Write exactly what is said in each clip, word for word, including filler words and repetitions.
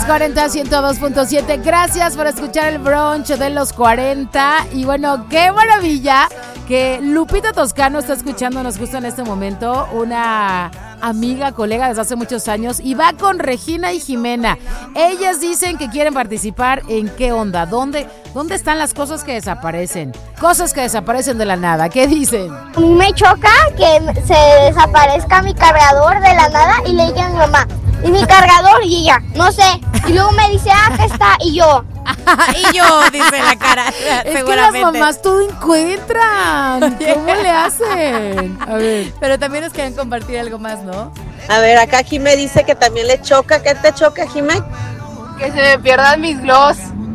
cuarenta, ciento dos punto siete. Gracias por escuchar el brunch de los cuarenta. Y bueno, qué maravilla que Lupita Toscano está escuchándonos justo en este momento. Una amiga, colega desde hace muchos años. Y va con Regina y Jimena. Ellas dicen que quieren participar en ¿Qué onda? ¿Dónde, dónde están las cosas que desaparecen? Cosas que desaparecen de la nada. ¿Qué dicen? A mí me choca que se desaparezca mi cargador de la nada y le diga a mi mamá, ¿y mi cargador? Y ella, no sé. Y luego me dice, ah, acá está. Y yo. Y yo, dice la cara. Es seguramente. que las mamás todo encuentran. ¿Cómo le hacen? A ver. Pero también nos quieren compartir algo más, ¿no? A ver, acá Jimé dice que también le choca. ¿Qué te choca, Jimé? Que se me pierdan mis gloss.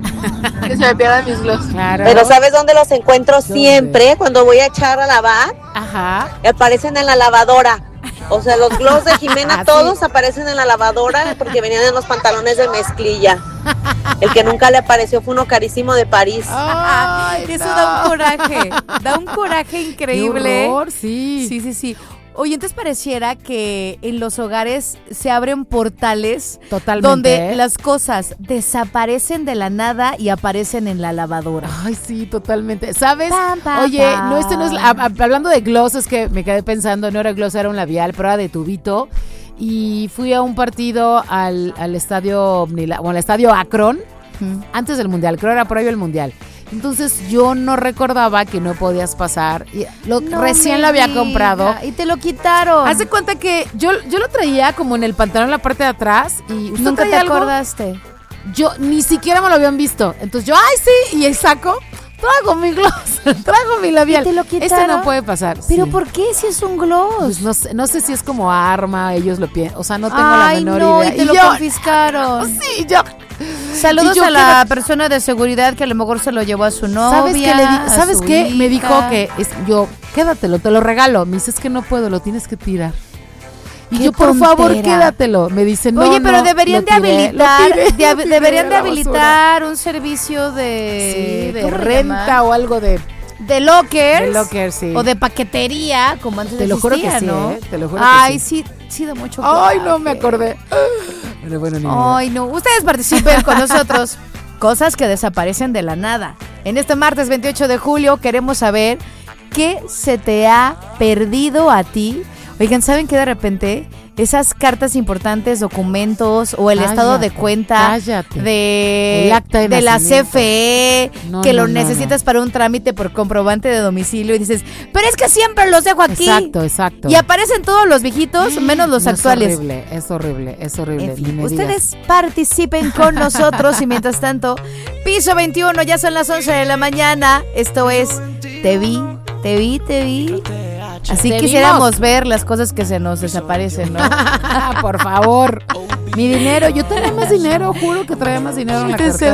Que se me pierdan mis gloss. Claro. Pero ¿sabes dónde los encuentro ¿Dónde? siempre? Cuando voy a echar a lavar. Ajá. Aparecen en la lavadora. O sea, los gloss de Jimena Ah, todos sí. aparecen en la lavadora porque venían en los pantalones de mezclilla. El que nunca le apareció fue uno carísimo de París. Ay, Eso no. da un coraje. Da un coraje increíble. Qué horror, sí. Sí, sí, sí. Oye, entonces pareciera que en los hogares se abren portales Totalmente, donde ¿eh? las cosas desaparecen de la nada y aparecen en la lavadora. Ay, sí, totalmente. ¿Sabes? Pam, pam, Oye, pam. no, este no es... a- a- hablando de gloss, es que me quedé pensando, no era gloss, era un labial, pero era de tubito. Y fui a un partido al, al estadio, Omnila- bueno, al estadio Akron, Ujú. antes del Mundial, creo era previo al Mundial. Entonces yo no recordaba que no podías pasar. Y lo, No recién me lo había diga, comprado. Y te lo quitaron. Haz de cuenta que yo, yo lo traía como en el pantalón en la parte de atrás. Y ¿usted Nunca te traía algo? acordaste. Yo ni siquiera me lo habían visto. Entonces yo, ay, sí, y el saco, traigo mi gloss, traigo mi labial. ¿Y te lo Este quitaron? no puede pasar. ¿Pero sí. por qué si es un gloss? Pues no sé, no sé si es como arma, ellos lo piensan, o sea, no tengo Ay, la menor no, idea. y te lo yo, confiscaron. sí, yo. Saludos Y yo a la quedo- persona de seguridad que a lo mejor se lo llevó a su novia. ¿Sabes qué? Le di- a ¿Sabes su qué? Me dijo hija. que es, yo, quédatelo, te lo regalo. Me dice, es que no puedo, lo tienes que tirar. Y Qué yo, por favor, tontera. quédatelo. Me dice, no, Oye, pero no, deberían lo de tiré, habilitar, lo tiré, de hab- lo tiré deberían a de la basura. habilitar un servicio de, Sí, de ¿cómo le renta llaman? o algo de... de lockers, De lockers, sí. o de paquetería, como antes Te lo juro que existía, sí, ¿no? ¿eh? Te lo juro que Ay, sí. sí, sí da mucho Ay, no, coraje. me acordé. Pero bueno, ni idea. Ay, no. Ustedes participen con nosotros. Cosas que desaparecen de la nada. En este martes veintiocho de julio queremos saber qué se te ha perdido a ti. Oigan, ¿saben qué? De repente esas cartas importantes, documentos o el Cállate, estado de cuenta cállate. de, El acta de de la C nacimiento. F E No, que no, lo no, necesitas para un trámite por comprobante de domicilio y dices, pero es que siempre los dejo aquí. Exacto, exacto. Y aparecen todos los viejitos, menos los No, actuales. Es horrible, es horrible, es horrible. En ni fin, me ustedes digas. participen con nosotros y mientras tanto, Piso veintiuno, ya son las once de la mañana. Esto es Te vi, te vi, te vi. Así Te quisiéramos vimos. ver las cosas que se nos desaparecen, ¿no? Por favor. Mi dinero, yo traía más dinero, juro que traía más dinero en la Es el cartera.